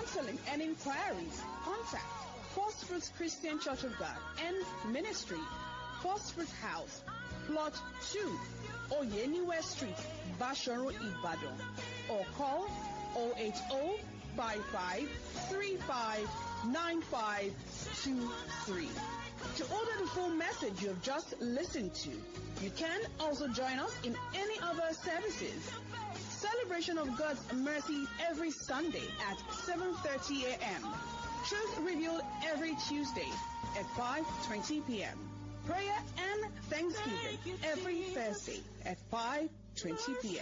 counseling and inquiries, contact First Fruits Christian Church of God and Ministry, First Fruits House, Plot 2, Oyeniwe Street, Basharu, Ibadan, or call 080-5535-9523. To order the full message you have just listened to, you can also join us in any other services. Celebration of God's mercy every Sunday at 7:30 a.m. Truth Revealed every Tuesday at 5:20 p.m. Prayer and Thanksgiving every Thursday at 5:20 p.m.